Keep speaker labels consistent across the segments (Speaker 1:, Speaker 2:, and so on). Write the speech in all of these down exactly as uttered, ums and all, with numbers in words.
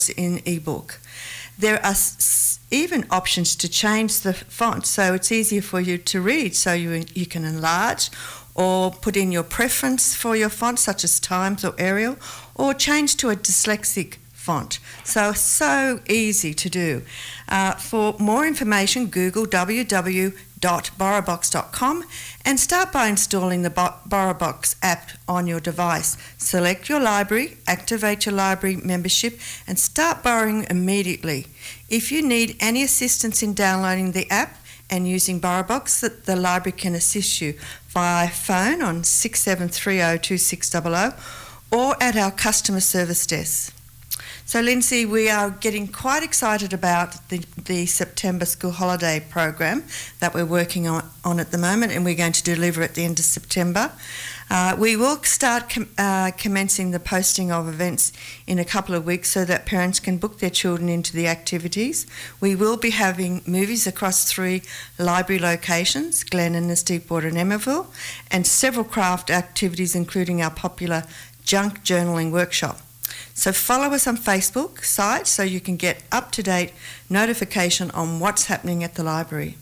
Speaker 1: in ebook. There are s- even options to change the font so it's easier for you to read, so you, you can enlarge or put in your preference for your font, such as Times or Arial, or change to a dyslexic font. So, so easy to do. Uh, for more information, Google w w w dot borrowbox dot com and start by installing the Bo- BorrowBox app on your device. Select your library, activate your library membership, and start borrowing immediately. If you need any assistance in downloading the app and using BorrowBox, the, the library can assist you via phone on six seven three zero two six zero zero or at our customer service desk. So, Lindsay, we are getting quite excited about the, the September school holiday program that we're working on, on at the moment, and we're going to deliver at the end of September. Uh, we will start com- uh, commencing the posting of events in a couple of weeks so that parents can book their children into the activities. We will be having movies across three library locations, Glen Innes, Deepwater and Emerville, and several craft activities including our popular junk journaling workshop. So follow us on Facebook site so you can get up-to-date notification on what's happening at the library.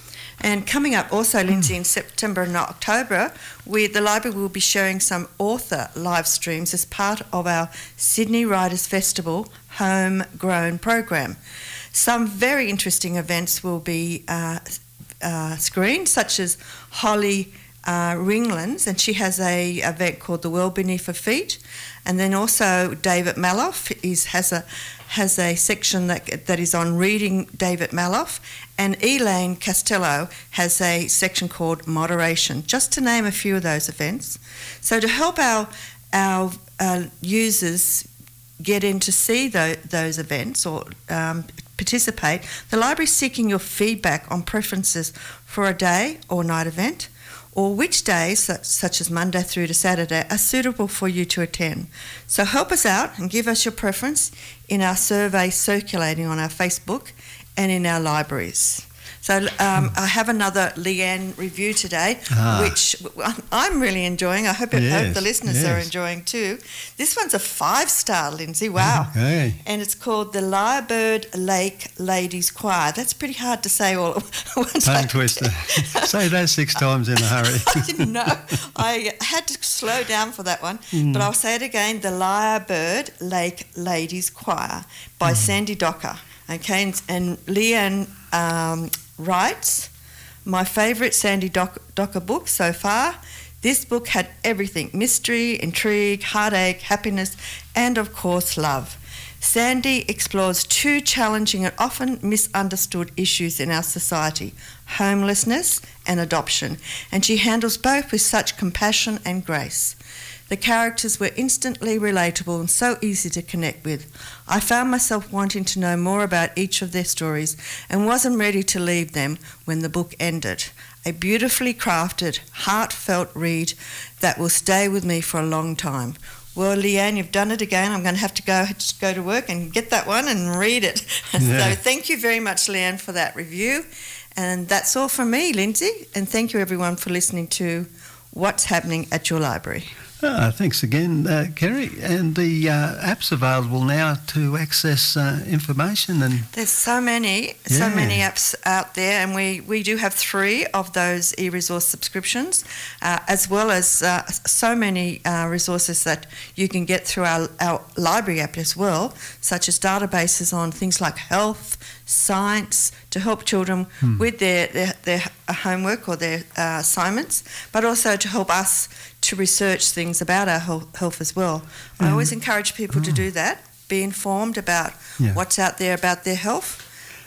Speaker 1: And coming up also, Lindsay, in September and October, we, the library will be sharing some author live streams as part of our Sydney Writers Festival homegrown program. Some very interesting events will be uh, uh, screened, such as Holly Uh, Ringlands, and she has a event called The World Beneath Her Feet, and then also David Maloff is has a has a section that that is on reading David Maloff, and Elaine Costello has a section called Moderation, just to name a few of those events. So to help our our uh, users get in to see the, those events or um, participate, the library is seeking your feedback on preferences for a day or night event, or which days, such as Monday through to Saturday, are suitable for you to attend. So help us out and give us your preference in our survey circulating on our Facebook and in our libraries. So um, I have another Leanne review today, ah. which I'm really enjoying. I hope, yes, hope the listeners yes. are enjoying too. This one's a five-star, Lindsay. Wow.
Speaker 2: Okay.
Speaker 1: And it's called the Lyrebird Lake Ladies Choir. That's pretty hard to say all at once.
Speaker 2: Tongue twister. Say that six times in a hurry.
Speaker 1: I didn't know. I had to slow down for that one. Mm. But I'll say it again, the Lyrebird Lake Ladies Choir by mm. Sandy Docker. Okay, and, and Leanne um, writes, my favourite Sandy Doc- Docker book so far. This book had everything: mystery, intrigue, heartache, happiness, and of course love. Sandy explores two challenging and often misunderstood issues in our society: homelessness and adoption, and she handles both with such compassion and grace. The characters were instantly relatable and so easy to connect with. I found myself wanting to know more about each of their stories and wasn't ready to leave them when the book ended. A beautifully crafted, heartfelt read that will stay with me for a long time. Well, Leanne, you've done it again. I'm going to have to go go to work and get that one and read it. Yeah. So thank you very much, Leanne, for that review. And that's all from me, Lindsay. And thank you, everyone, for listening to What's Happening at Your Library.
Speaker 2: Oh, thanks again, uh, Kerry. And the uh, app's available now to access uh, information. And
Speaker 1: there's so many, yeah. so many apps out there, and we, we do have three of those e-resource subscriptions, uh, as well as uh, so many uh, resources that you can get through our, our library app as well, such as databases on things like health, science, to help children hmm. with their, their, their homework or their uh, assignments, but also to help us to research things about our health as well. Mm. I always encourage people oh. to do that, be informed about yeah. what's out there about their health.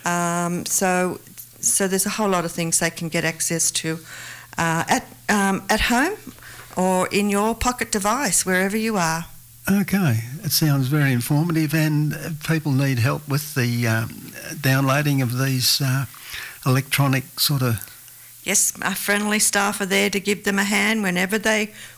Speaker 1: Um, so so there's a whole lot of things they can get access to uh, at, um, at home or in your pocket device, wherever you are.
Speaker 2: Okay, it sounds very informative, and people need help with the um, downloading of these uh, electronic sort of...
Speaker 1: Yes, our friendly staff are there to give them a hand whenever they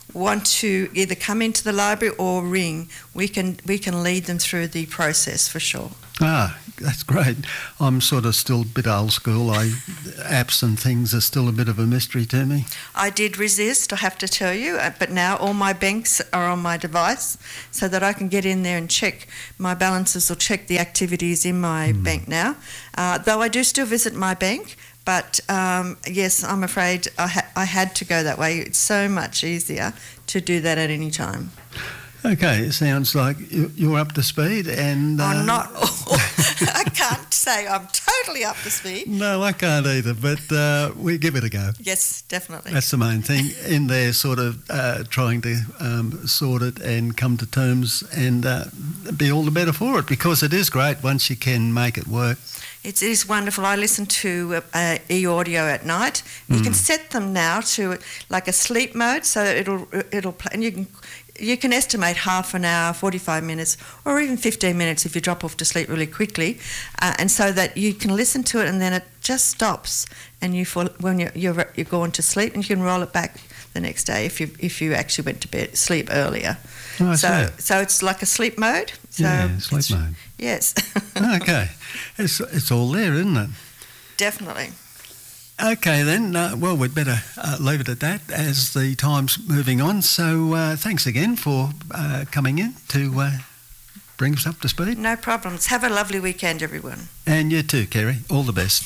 Speaker 1: want to either come into the library or ring, we can we can lead them through the process for sure.
Speaker 2: Ah, that's great. I'm sort of still a bit old school. I, apps and things are still a bit of a mystery to me.
Speaker 1: I did resist, I have to tell you, but now all my banks are on my device so that I can get in there and check my balances or check the activities in my mm. bank now. Uh, though I do still visit my bank, but um, yes, I'm afraid I, ha- I had to go that way. It's so much easier to do that at any time.
Speaker 2: Okay, it sounds like you're up to speed and... Uh,
Speaker 1: I'm not. I can't say I'm totally up to speed.
Speaker 2: No, I can't either, but uh, we give it a go.
Speaker 1: Yes, definitely.
Speaker 2: That's the main thing. In there sort of uh, trying to um, sort it and come to terms and uh, be all the better for it, because it is great once you can make it work.
Speaker 1: It is wonderful. I listen to uh, e-audio at night. You mm. can set them now to like a sleep mode, so it'll it'll play, and you can you can estimate half an hour, forty-five minutes, or even fifteen minutes if you drop off to sleep really quickly, uh, and so that you can listen to it and then it just stops, and you fall when you're you're, you're going to sleep, and you can roll it back the next day if you if you actually went to bed sleep earlier.
Speaker 2: Oh,
Speaker 1: so so it's like a sleep mode. So
Speaker 2: yeah, sleep mode.
Speaker 1: Yes.
Speaker 2: Okay, it's it's all there, isn't it?
Speaker 1: Definitely.
Speaker 2: Okay then, uh, well we'd better uh, leave it at that as the time's moving on. So uh, thanks again for uh, coming in to uh, bring us up to speed.
Speaker 1: No problems. Have a lovely weekend, everyone.
Speaker 2: And you too, Kerry. All the best.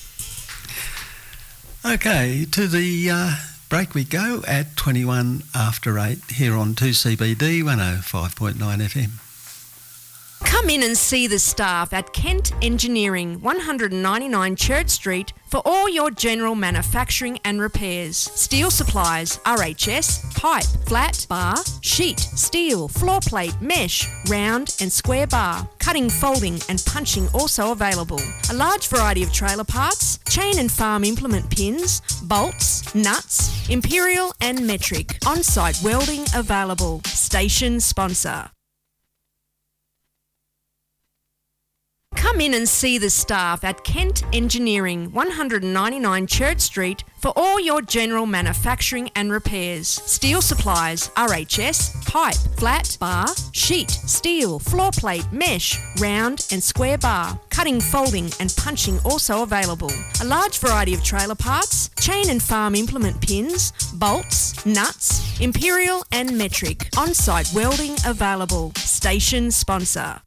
Speaker 2: Yeah. Okay, to the uh, break we go at twenty-one after eight here on two C B D one oh five point nine F M.
Speaker 3: Come in and see the staff at Kent Engineering, one ninety-nine Church Street, for all your general manufacturing and repairs. Steel supplies, R H S, pipe, flat, bar, sheet, steel, floor plate, mesh, round and square bar. Cutting, folding and punching also available. A large variety of trailer parts, chain and farm implement pins, bolts, nuts, imperial and metric. On-site welding available. Station sponsor. Come in and see the staff at Kent Engineering, one ninety-nine Church Street, for all your general manufacturing and repairs. Steel supplies, R H S, pipe, flat, bar, sheet, steel, floor plate, mesh, round and square bar. Cutting, folding and punching also available. A large variety of trailer parts, chain and farm implement pins, bolts, nuts, imperial and metric. On-site welding available. Station sponsor.